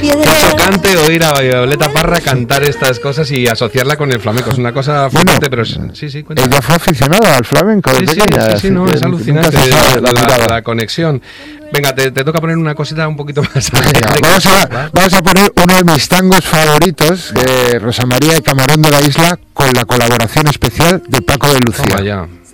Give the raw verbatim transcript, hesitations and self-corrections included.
piedra. Qué chocante oír a Violeta Parra cantar estas cosas y asociarla con el flamenco. Es una cosa fuerte, pero es, sí, sí, cuéntame. Ella fue aficionada al flamenco de Sí, sí, pequeña. sí, sí, no, es alucinante la, la, la, la conexión. Venga, te, te toca poner una cosita un poquito más. Venga, vamos, a, vamos a poner uno de mis tangos favoritos de Rosa María de Camarón de la Isla con la colaboración especial de Paco de Lucía. Toma ya.